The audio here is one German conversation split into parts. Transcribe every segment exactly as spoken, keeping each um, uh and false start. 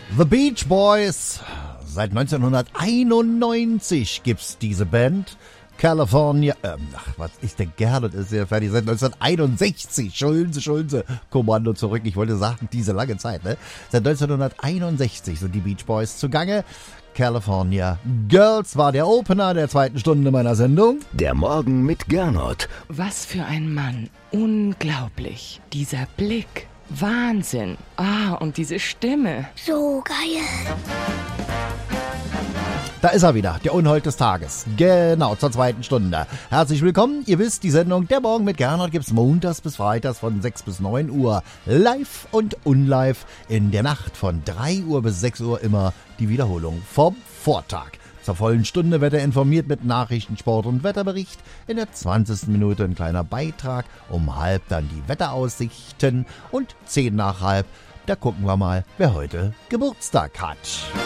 The Beach Boys. Seit neunzehnhunderteinundneunzig gibt's diese Band. California, ähm, ach, was ist denn gerne, das ist ja fertig, seit neunzehnhunderteinundsechzig, schulden Sie, schulden Sie, Kommando zurück, ich wollte sagen, diese lange Zeit, ne? Seit neunzehnhunderteinundsechzig sind die Beach Boys zugange. California Girls war der Opener der zweiten Stunde meiner Sendung. Der Morgen mit Gernot. Was für ein Mann, unglaublich, dieser Blick, Wahnsinn, ah, und diese Stimme. So geil. Da ist er wieder, der Unhold des Tages. Genau, zur zweiten Stunde. Herzlich willkommen. Ihr wisst, die Sendung Der Morgen mit Gernot gibt's montags bis freitags von sechs bis neun Uhr. Live und unlive. In der Nacht von drei Uhr bis sechs Uhr immer die Wiederholung vom Vortag. Zur vollen Stunde wird er informiert mit Nachrichten, Sport und Wetterbericht. In der zwanzigsten Minute ein kleiner Beitrag. Um halb dann die Wetteraussichten. Und zehn nach halb, da gucken wir mal, wer heute Geburtstag hat.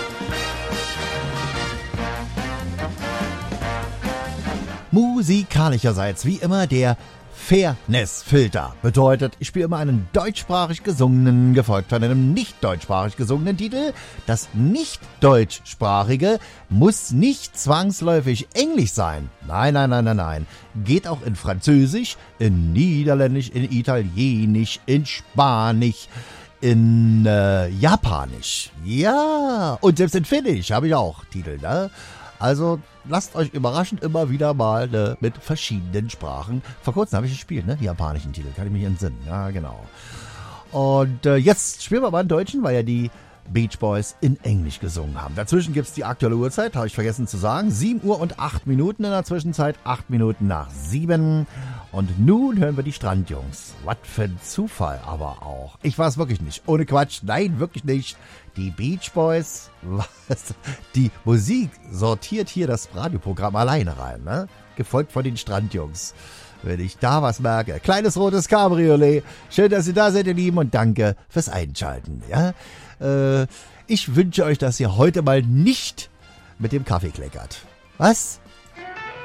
Musikalischerseits wie immer der Fairness-Filter. Bedeutet, ich spiele immer einen deutschsprachig gesungenen, gefolgt von einem nicht deutschsprachig gesungenen Titel. Das nicht deutschsprachige muss nicht zwangsläufig Englisch sein. Nein, nein, nein, nein, nein. Geht auch in Französisch, in Niederländisch, in Italienisch, in Spanisch, in äh, Japanisch. Ja, und selbst in Finnisch habe ich auch Titel, ne? Also lasst euch überraschend immer wieder mal ne, mit verschiedenen Sprachen. Vor kurzem habe ich gespielt, ne? Die japanischen Titel, kann ich mich entsinnen. Ja, genau. Und äh, jetzt spielen wir mal einen deutschen, weil ja die Beach Boys in Englisch gesungen haben. Dazwischen gibt es die aktuelle Uhrzeit, habe ich vergessen zu sagen. sieben Uhr und acht Minuten in der Zwischenzeit, acht Minuten nach sieben. Und nun hören wir die Strandjungs. Was für ein Zufall aber auch. Ich war es wirklich nicht. Ohne Quatsch, nein, wirklich nicht. Die Beach Boys, was? Die Musik sortiert hier das Radioprogramm alleine rein, ne? Gefolgt von den Strandjungs. Wenn ich da was merke. Kleines rotes Cabriolet. Schön, dass ihr da seid, ihr Lieben, und danke fürs Einschalten, ja? Äh, ich wünsche euch, dass ihr heute mal nicht mit dem Kaffee kleckert. Was?